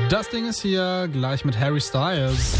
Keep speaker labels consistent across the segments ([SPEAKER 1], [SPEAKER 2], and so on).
[SPEAKER 1] Das Ding ist hier gleich mit Harry Styles.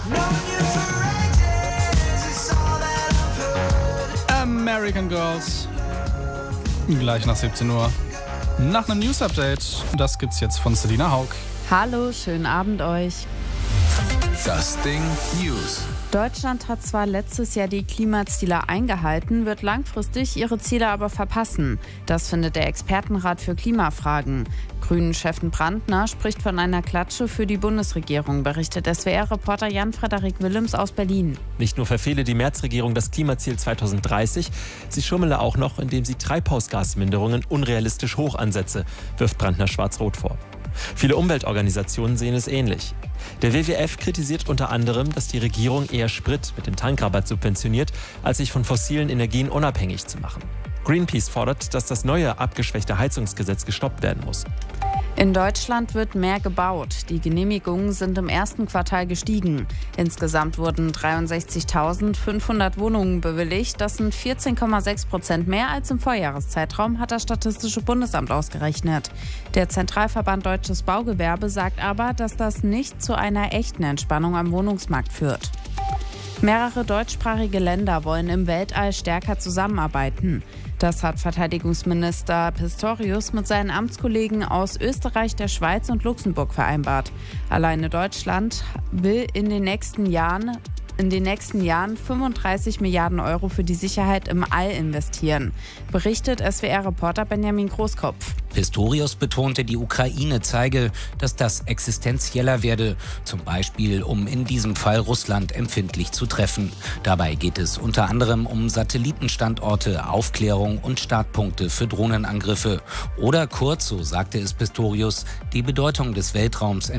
[SPEAKER 1] American Girls. Gleich nach 17 Uhr. Nach einem News-Update. Das gibt's jetzt von Selina Haug.
[SPEAKER 2] Hallo, schönen Abend euch.
[SPEAKER 3] Das Ding News.
[SPEAKER 2] Deutschland hat zwar letztes Jahr die Klimaziele eingehalten, wird langfristig ihre Ziele aber verpassen. Das findet der Expertenrat für Klimafragen. Grünen-Chefin Brandner spricht von einer Klatsche für die Bundesregierung, berichtet SWR-Reporter Jan-Frederik Willems aus Berlin.
[SPEAKER 4] Nicht nur verfehle die Märzregierung das Klimaziel 2030, sie schummele auch noch, indem sie Treibhausgasminderungen unrealistisch hoch ansetze, wirft Brandner schwarz-rot vor. Viele Umweltorganisationen sehen es ähnlich. Der WWF kritisiert unter anderem, dass die Regierung eher Sprit mit dem Tankrabatt subventioniert, als sich von fossilen Energien unabhängig zu machen. Greenpeace fordert, dass das neue, abgeschwächte Heizungsgesetz gestoppt werden muss.
[SPEAKER 2] In Deutschland wird mehr gebaut. Die Genehmigungen sind im ersten Quartal gestiegen. Insgesamt wurden 63.500 Wohnungen bewilligt. Das sind 14,6% mehr als im Vorjahreszeitraum, hat das Statistische Bundesamt ausgerechnet. Der Zentralverband Deutsches Baugewerbe sagt aber, dass das nicht zu einer echten Entspannung am Wohnungsmarkt führt. Mehrere deutschsprachige Länder wollen im Weltall stärker zusammenarbeiten. Das hat Verteidigungsminister Pistorius mit seinen Amtskollegen aus Österreich, der Schweiz und Luxemburg vereinbart. Alleine Deutschland will in den nächsten Jahren 35 Milliarden Euro für die Sicherheit im All investieren, berichtet SWR-Reporter Benjamin Großkopf.
[SPEAKER 5] Pistorius betonte, die Ukraine zeige, dass das existenzieller werde, zum Beispiel um in diesem Fall Russland empfindlich zu treffen. Dabei geht es unter anderem um Satellitenstandorte, Aufklärung und Startpunkte für Drohnenangriffe. Oder kurz, so sagte es Pistorius, die Bedeutung des Weltraums